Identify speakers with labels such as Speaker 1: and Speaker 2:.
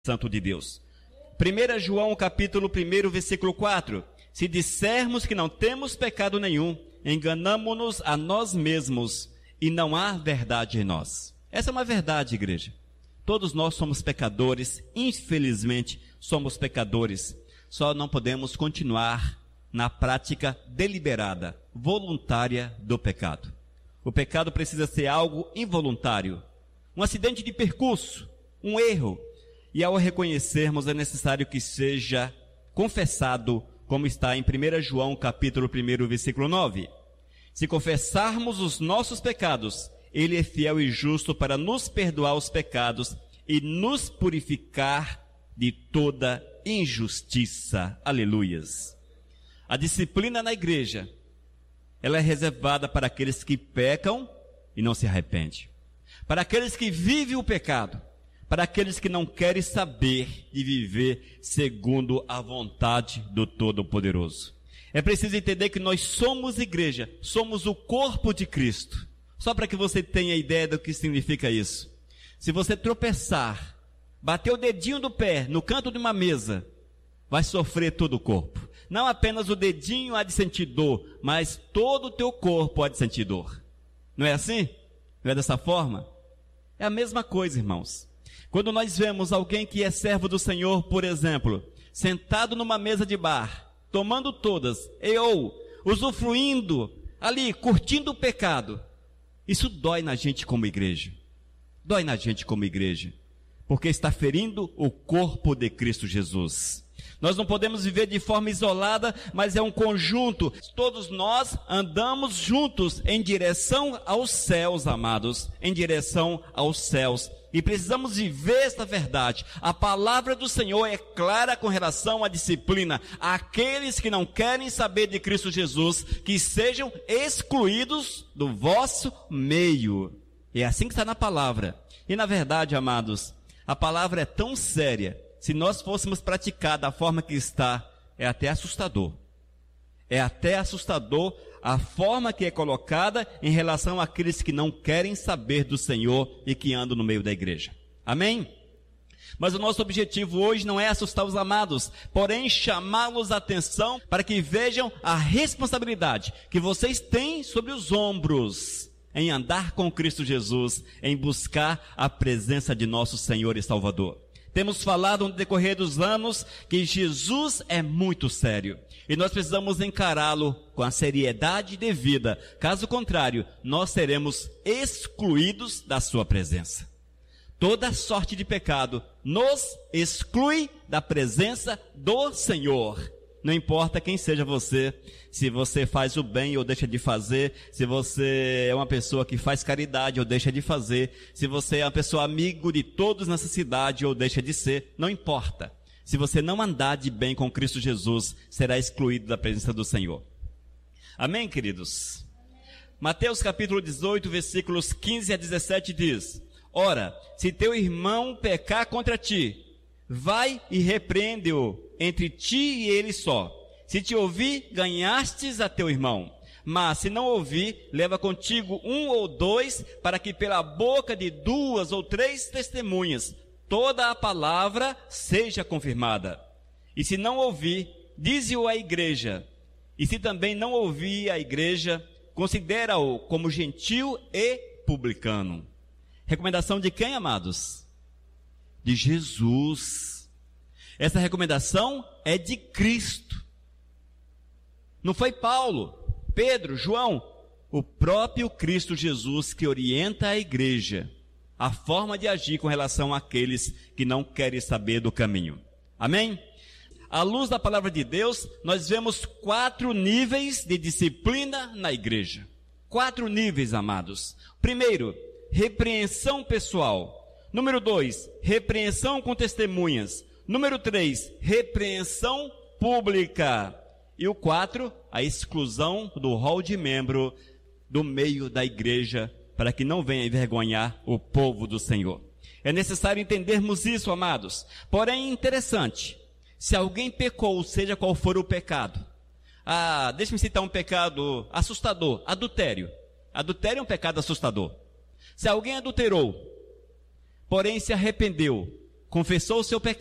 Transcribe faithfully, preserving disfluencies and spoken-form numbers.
Speaker 1: Santo de Deus. primeiro João capítulo um, versículo quatro. Se dissermos que não temos pecado nenhum, enganamo-nos a nós mesmos e não há verdade em nós. Essa é uma verdade, igreja. Todos nós somos pecadores, infelizmente somos pecadores. Só não podemos continuar na prática deliberada, voluntária do pecado. O pecado precisa ser algo involuntário, um acidente de percurso, um erro. E ao reconhecermos, é necessário que seja confessado, como está em primeiro João capítulo um, versículo nove. Se confessarmos os nossos pecados, Ele é fiel e justo para nos perdoar os pecados e nos purificar de toda injustiça. Aleluias. A disciplina na igreja, ela é reservada para aqueles que pecam e não se arrependem. Para aqueles que vivem o pecado. Para aqueles que não querem saber de viver segundo a vontade do Todo-Poderoso. É preciso entender que nós somos igreja, somos o corpo de Cristo. Só para que você tenha ideia do que significa isso. Se você tropeçar, bater o dedinho do pé no canto de uma mesa, vai sofrer todo o corpo. Não apenas o dedinho há de sentir dor, mas todo o teu corpo há de sentir dor. Não é assim? Não é dessa forma? É a mesma coisa, irmãos. Quando nós vemos alguém que é servo do Senhor, por exemplo, sentado numa mesa de bar, tomando todas, e ou usufruindo ali, curtindo o pecado, isso dói na gente como igreja. Dói na gente como igreja, porque está ferindo o corpo de Cristo Jesus. Nós não podemos viver de forma isolada, mas é um conjunto. Todos nós andamos juntos em direção aos céus, amados, em direção aos céus. E precisamos viver esta verdade. A palavra do Senhor é clara com relação à disciplina. Aqueles que não querem saber de Cristo Jesus, que sejam excluídos do vosso meio. É assim que está na palavra. E na verdade, amados, a palavra é tão séria. Se nós fôssemos praticar da forma que está, é até assustador. É até assustador a forma que é colocada em relação àqueles que não querem saber do Senhor e que andam no meio da igreja. Amém? Mas o nosso objetivo hoje não é assustar os amados, porém chamá-los a atenção para que vejam a responsabilidade que vocês têm sobre os ombros em andar com Cristo Jesus, em buscar a presença de nosso Senhor e Salvador. Temos falado no decorrer dos anos que Jesus é muito sério e nós precisamos encará-lo com a seriedade devida. Caso contrário, nós seremos excluídos da sua presença. Toda sorte de pecado nos exclui da presença do Senhor. Não importa quem seja você, se você faz o bem ou deixa de fazer, se você é uma pessoa que faz caridade ou deixa de fazer, se você é uma pessoa amigo de todos nessa cidade ou deixa de ser, não importa. Se você não andar de bem com Cristo Jesus, será excluído da presença do Senhor. Amém, queridos? Mateus capítulo dezoito, versículos quinze a dezessete diz: Ora, se teu irmão pecar contra ti, vai e repreende-o entre ti e ele só. Se te ouvir, ganhastes a teu irmão. Mas se não ouvir, leva contigo um ou dois, para que pela boca de duas ou três testemunhas, toda a palavra seja confirmada. E se não ouvir, dize-o à igreja. E se também não ouvir a igreja, considera-o como gentil e publicano. Recomendação de quem, amados? De Jesus. Essa recomendação é de Cristo. Não foi Paulo, Pedro, João, o próprio Cristo Jesus que orienta a igreja, a forma de agir com relação àqueles que não querem saber do caminho. Amém? À luz da palavra de Deus, nós vemos quatro níveis de disciplina na igreja. Quatro níveis, amados. Primeiro, repreensão pessoal. Número dois, repreensão com testemunhas. Número três, repreensão pública. E o quatro, a exclusão do rol de membro do meio da igreja, para que não venha envergonhar o povo do Senhor. É necessário entendermos isso, amados. Porém, interessante, se alguém pecou, seja qual for o pecado. Ah, deixa-me citar um pecado assustador, adultério. Adultério é um pecado assustador. Se alguém adulterou, porém se arrependeu, confessou o seu pecado,